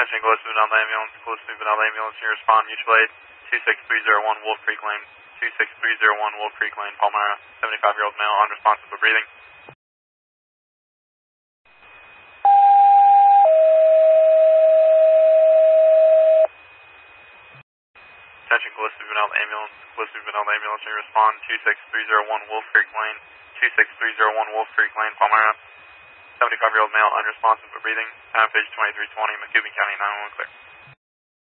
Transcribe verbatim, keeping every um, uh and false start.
Attention, Gillespie Vinal Ambulance, Gillespie Vinal Ambulance, you respond, mutual aid, two six three zero one Wolf Creek Lane, two six three zero one Wolf Creek Lane, Palmyra, seventy-five-year-old male, unresponsive but breathing. Attention, Gillespie Vinal Ambulance, Gillespie Vinal Ambulance, you respond, two six three zero one Wolf Creek Lane, two six three zero one Wolf Creek Lane, Palmyra, seventy-five-year-old male, unresponsive but breathing, time page twenty-three twenty, Macubin County, nine one one clear.